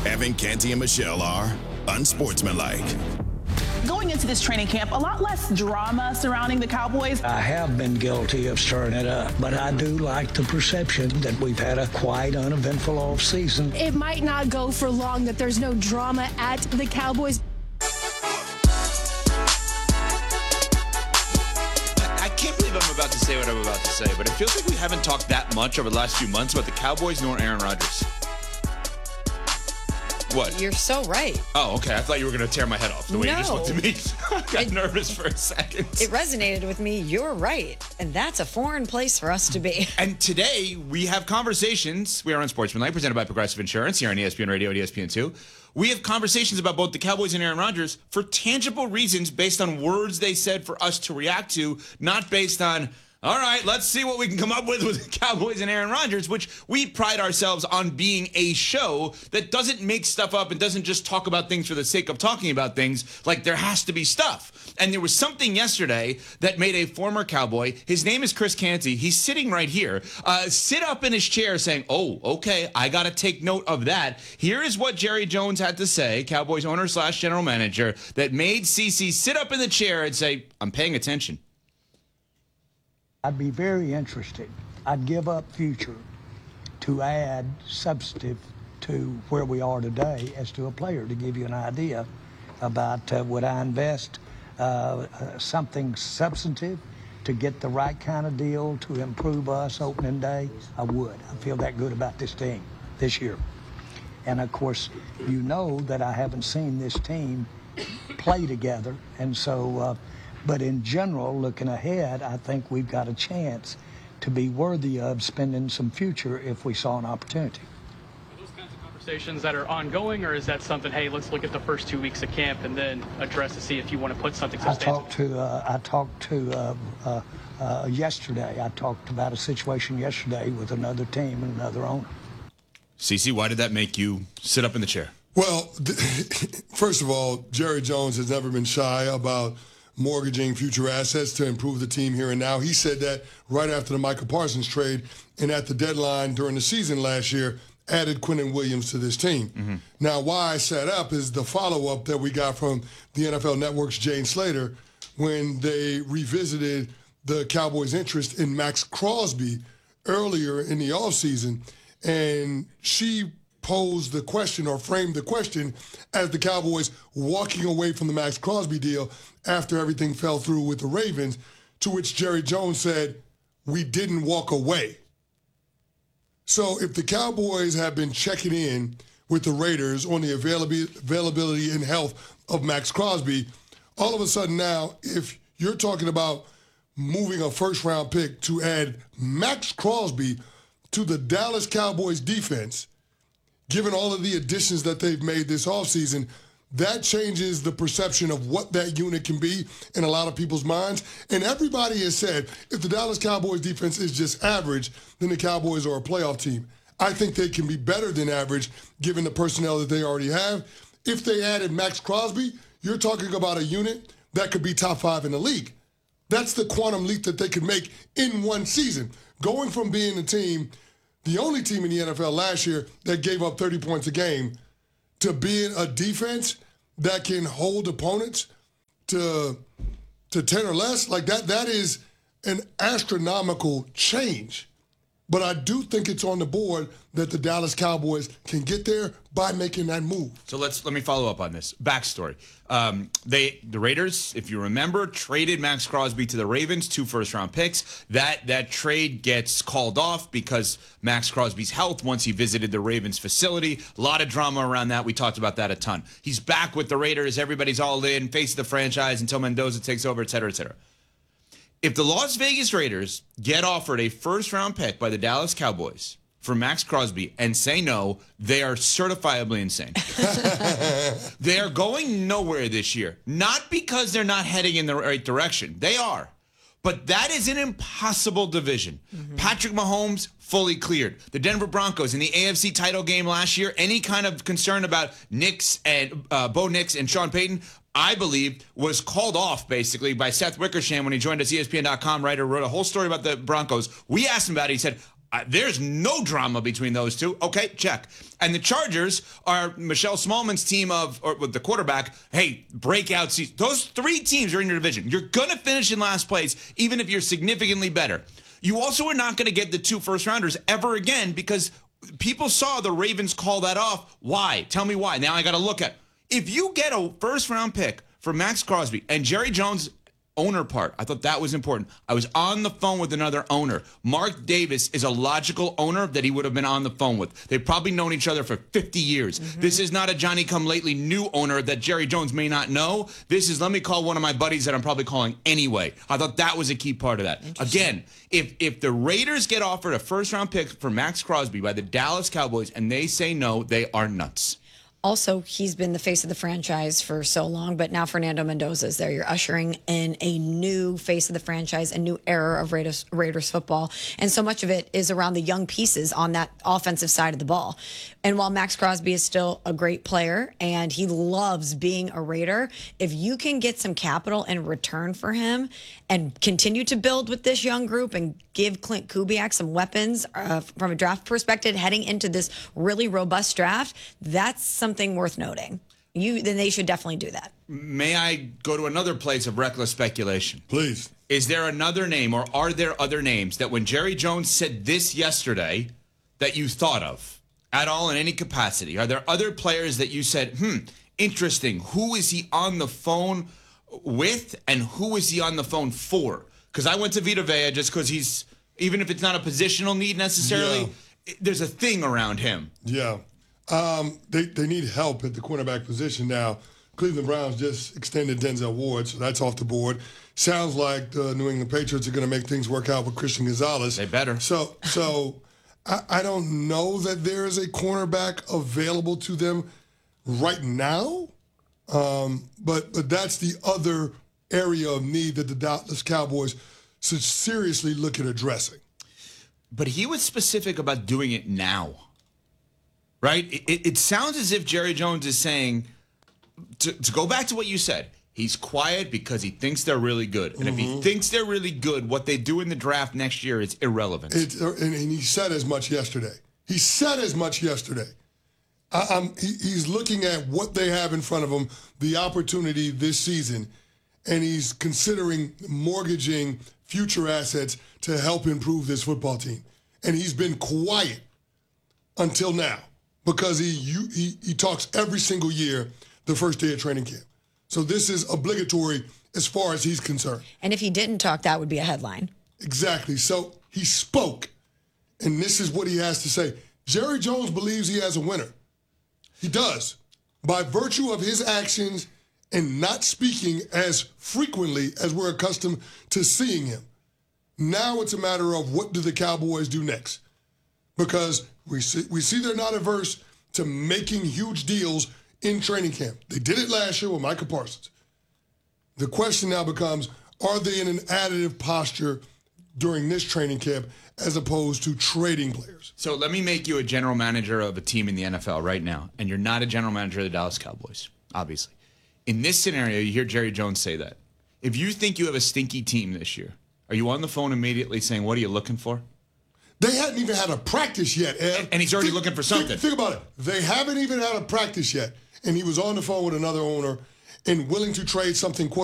Evan, Canty, and Michelle are unsportsmanlike. Going into this training camp, a lot less drama surrounding the Cowboys. I have been guilty of stirring it up, but I do like the perception that we've had a quiet, uneventful offseason. It might not go for long that there's no drama at the Cowboys. I can't believe I'm about to say what I'm about to say, but it feels like we haven't talked that much over the last few months about the Cowboys nor Aaron Rodgers. What? You're so right. Oh, okay. I thought you were going to tear my head off the way you just looked at me. I got nervous for a second. It resonated with me. You're right. And that's a foreign place for us to be. And today we have conversations. We are on Sportsmanlike, presented by Progressive Insurance here on ESPN Radio and ESPN2. We have conversations about both the Cowboys and Aaron Rodgers for tangible reasons based on words they said for us to react to, not based on, all right, let's see what we can come up with the Cowboys and Aaron Rodgers, which we pride ourselves on being a show that doesn't make stuff up and doesn't just talk about things for the sake of talking about things. Like, there has to be stuff. And there was something yesterday that made a former Cowboy, his name is Chris Canty, he's sitting right here, sit up in his chair saying, oh, okay, I got to take note of that. Here is what Jerry Jones had to say, Cowboys owner / general manager, that made CC sit up in the chair and say, I'm paying attention. I'd be very interested. I'd give up future to add substantive to where we are today as to a player, to give you an idea about would I invest something substantive to get the right kind of deal to improve us opening day. I would. I feel that good about this team this year. And, of course, you know that I haven't seen this team play together. And so, but in general, looking ahead, I think we've got a chance to be worthy of spending some future if we saw an opportunity. Are those kinds of conversations that are ongoing, or is that something, hey, let's look at the first 2 weeks of camp and then address to see if you want to put something substantial? I talked to yesterday. I talked about a situation yesterday with another team and another owner. CC, why did that make you sit up in the chair? Well, first of all, Jerry Jones has never been shy about mortgaging future assets to improve the team here and now. He said that right after the Michael Parsons trade, and at the deadline during the season last year, added Quinnen Williams to this team. Mm-hmm. Now, why I sat up is the follow-up that we got from the NFL Network's Jane Slater when they revisited the Cowboys' interest in Max Crosby earlier in the offseason, and she posed the question or framed the question as the Cowboys walking away from the Max Crosby deal after everything fell through with the Ravens, to which Jerry Jones said, we didn't walk away. So if the Cowboys have been checking in with the Raiders on the availability and health of Max Crosby, all of a sudden now, if you're talking about moving a first-round pick to add Max Crosby to the Dallas Cowboys defense, given all of the additions that they've made this offseason, that changes the perception of what that unit can be in a lot of people's minds. And everybody has said, if the Dallas Cowboys defense is just average, then the Cowboys are a playoff team. I think they can be better than average given the personnel that they already have. If they added Max Crosby, you're talking about a unit that could be top 5 in the league. That's the quantum leap that they could make in one season. Going from being a team, the only team in the NFL last year that gave up 30 points a game, to being a defense that can hold opponents to 10 or less, like that is an astronomical change. But I do think it's on the board that the Dallas Cowboys can get there by making that move. So let me follow up on this. Backstory. The Raiders, if you remember, traded Max Crosby to the Ravens, 2 first-round picks. That trade gets called off because Max Crosby's health once he visited the Ravens facility. A lot of drama around that. We talked about that a ton. He's back with the Raiders. Everybody's all in, face the franchise until Mendoza takes over, et cetera, et cetera. If the Las Vegas Raiders get offered a first-round pick by the Dallas Cowboys for Max Crosby and say no, they are certifiably insane. They are going nowhere this year. Not because they're not heading in the right direction. They are. But that is an impossible division. Mm-hmm. Patrick Mahomes, fully cleared. The Denver Broncos in the AFC title game last year, any kind of concern about Nix and Bo Nix and Sean Payton, I believe, was called off, basically, by Seth Wickersham when he joined us, ESPN.com writer, wrote a whole story about the Broncos. We asked him about it. He said, There's no drama between those two. Okay, check. And the Chargers are Michelle Smallman's team with the quarterback. Hey, breakout season. Those 3 teams are in your division. You're going to finish in last place, even if you're significantly better. You also are not going to get the 2 first-rounders ever again because people saw the Ravens call that off. Why? Tell me why. Now I got to look at. If you get a first-round pick for Max Crosby and Jerry Jones' owner part, I thought that was important. I was on the phone with another owner. Mark Davis is a logical owner that he would have been on the phone with. They've probably known each other for 50 years. Mm-hmm. This is not a Johnny-come-lately new owner that Jerry Jones may not know. This is, let me call one of my buddies that I'm probably calling anyway. I thought that was a key part of that. Again, if the Raiders get offered a first-round pick for Max Crosby by the Dallas Cowboys and they say no, they are nuts. Also, he's been the face of the franchise for so long, but now Fernando Mendoza is there. You're ushering in a new face of the franchise, a new era of Raiders football. And so much of it is around the young pieces on that offensive side of the ball. And while Max Crosby is still a great player and he loves being a Raider, if you can get some capital in return for him and continue to build with this young group and give Clint Kubiak some weapons from a draft perspective heading into this really robust draft, that's something worth noting. Then they should definitely do that. May I go to another place of reckless speculation? Please. Is there another name or are there other names that when Jerry Jones said this yesterday that you thought of at all in any capacity? Are there other players that you said, interesting, who is he on the phone with and who is he on the phone for? Because I went to Vita Vea just because he's, even if it's not a positional need necessarily, there's a thing around him. Yeah. They need help at the cornerback position now. Cleveland Browns just extended Denzel Ward, so that's off the board. Sounds like the New England Patriots are going to make things work out with Christian Gonzalez. They better. So I don't know that there is a cornerback available to them right now, but that's the other area of need that the Dallas Cowboys should seriously look at addressing. But he was specific about doing it now, right? It sounds as if Jerry Jones is saying, to go back to what you said, he's quiet because he thinks they're really good. And if he thinks they're really good, what they do in the draft next year is irrelevant. And he said as much yesterday. He's looking at what they have in front of him, the opportunity this season, and he's considering mortgaging future assets to help improve this football team. And he's been quiet until now because he talks every single year the first day of training camp. So this is obligatory as far as he's concerned. And if he didn't talk, that would be a headline. Exactly. So he spoke, and this is what he has to say. Jerry Jones believes he has a winner. He does. By virtue of his actions and not speaking as frequently as we're accustomed to seeing him. Now it's a matter of what do the Cowboys do next? Because we see they're not averse to making huge deals in training camp. They did it last year with Micah Parsons. The question now becomes, are they in an additive posture during this training camp as opposed to trading players? So let me make you a general manager of a team in the NFL right now, and you're not a general manager of the Dallas Cowboys, obviously. In this scenario, you hear Jerry Jones say that. If you think you have a stinky team this year, are you on the phone immediately saying, what are you looking for? They hadn't even had a practice yet, Ed. And he's already looking for something. Think about it. They haven't even had a practice yet. And he was on the phone with another owner and willing to trade something, quote